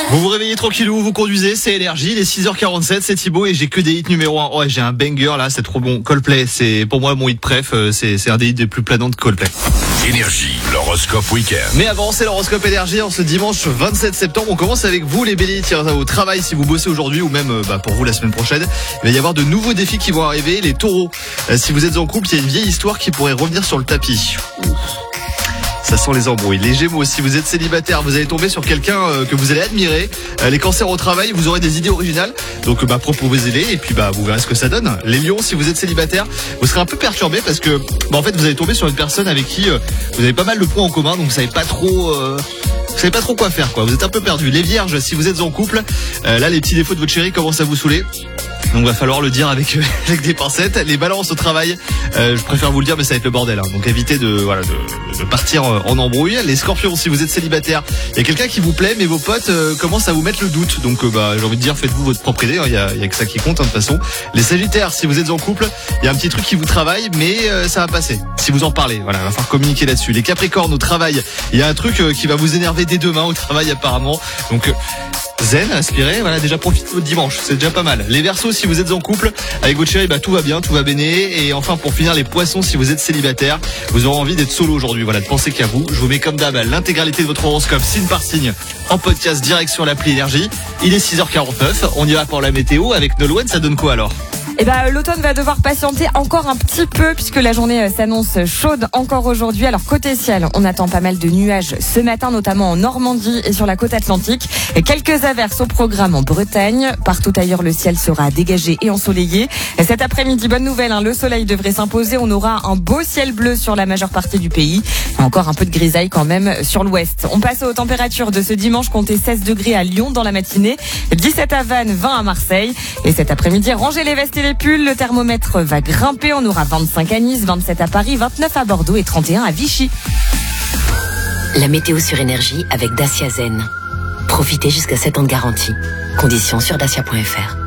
Vous vous réveillez tranquillou, vous conduisez, c'est Énergie, il est 6h47, c'est Thibaut et j'ai que des hits numéro 1. Ouais, j'ai un banger là, c'est trop bon. Coldplay, c'est pour moi mon hit préf, c'est un des hits les plus planants de Coldplay. Énergie, l'horoscope week-end. Mais avant, c'est l'horoscope Énergie en ce dimanche 27 septembre. On commence avec vous les béliers, au travail si vous bossez aujourd'hui ou même pour vous la semaine prochaine. Il va y avoir de nouveaux défis qui vont arriver. Les taureaux, si vous êtes en couple, il y a une vieille histoire qui pourrait revenir sur le tapis. Ça sent les embrouilles. Les Gémeaux, si vous êtes célibataire, vous allez tomber sur quelqu'un que vous allez admirer. Les Cancers au travail, vous aurez des idées originales. Donc proposez-les et puis vous verrez ce que ça donne. Les Lions, si vous êtes célibataire, vous serez un peu perturbé parce que en fait vous allez tomber sur une personne avec qui vous avez pas mal de points en commun, donc vous savez pas trop quoi faire quoi. Vous êtes un peu perdu. Les Vierges, si vous êtes en couple, là les petits défauts de votre chéri commencent à vous saouler. Donc va falloir le dire avec des pincettes. Les Balances au travail, je préfère vous le dire mais ça va être le bordel hein. Donc évitez de partir en embrouille. Les Scorpions, si vous êtes célibataire, il y a quelqu'un qui vous plaît mais vos potes commencent à vous mettre le doute. Donc j'ai envie de dire faites-vous votre propre idée, il y a que ça qui compte de toute façon. Les Sagittaires, si vous êtes en couple, il y a un petit truc qui vous travaille mais ça va passer. Si vous en parlez, il va falloir communiquer là-dessus. Les Capricornes au travail, il y a un truc qui va vous énerver dès demain au travail apparemment. Donc zen, inspiré, déjà profitez de votre dimanche, c'est déjà pas mal. Les Verseaux, si vous êtes en couple avec votre chéri, tout va bien, tout va béné. Et enfin pour finir les Poissons, si vous êtes célibataire, vous aurez envie d'être solo aujourd'hui, de penser qu'à vous. Je vous mets comme d'hab l'intégralité de votre horoscope signe par signe en podcast direct sur l'appli Énergie. Il est 6h49, on y va pour la météo avec Nolwenn, ça donne quoi alors ? L'automne va devoir patienter encore un petit peu puisque la journée s'annonce chaude encore aujourd'hui. Alors côté ciel, on attend pas mal de nuages ce matin, notamment en Normandie et sur la côte atlantique. Et quelques averses au programme en Bretagne. Partout ailleurs, le ciel sera dégagé et ensoleillé. Et cet après-midi, bonne nouvelle, le soleil devrait s'imposer. On aura un beau ciel bleu sur la majeure partie du pays. Encore un peu de grisaille quand même sur l'ouest. On passe aux températures de ce dimanche. Comptez 16 degrés à Lyon dans la matinée, 17 à Vannes, 20 à Marseille. Et cet après-midi, rangez les vestes et les pulls, le thermomètre va grimper, on aura 25 à Nice, 27 à Paris, 29 à Bordeaux et 31 à Vichy. La météo sur Énergie avec Dacia Zen. Profitez jusqu'à 7 ans de garantie. Conditions sur dacia.fr.